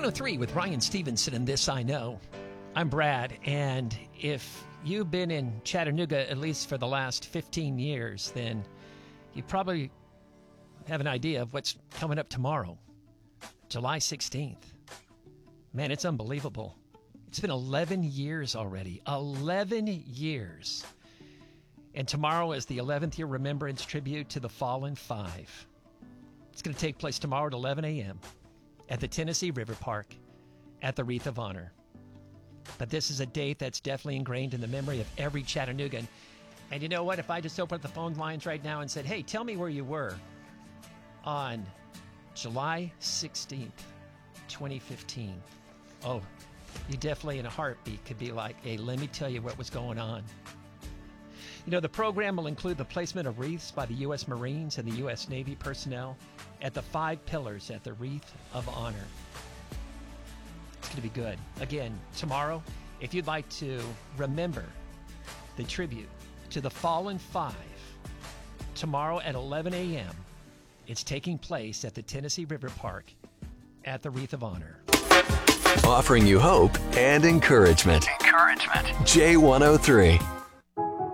J103 with Ryan Stevenson and This I Know. I'm Brad, and if you've been in Chattanooga at least for the last 15 years, then you probably have an idea of what's coming up tomorrow, July 16th. Man, it's unbelievable. It's been 11 years already. 11 years. And tomorrow is the 11th year remembrance tribute to the Fallen Five. It's going to take place tomorrow at 11 a.m. at the Tennessee River Park at the Wreath of Honor. But this is a date that's definitely ingrained in the memory of every Chattanoogan. And you know what? If I just opened up the phone lines right now and said, hey, tell me where you were on July 16th, 2015. Oh, you definitely in a heartbeat could be like, hey, let me tell you what was going on. You know, the program will include the placement of wreaths by the U.S. Marines and the U.S. Navy personnel at the 5 pillars at the Wreath of Honor. It's going to be good. Again, tomorrow, if you'd like to remember the tribute to the Fallen Five, tomorrow at 11 a.m., it's taking place at the Tennessee River Park at the Wreath of Honor. Offering you hope and encouragement. J103.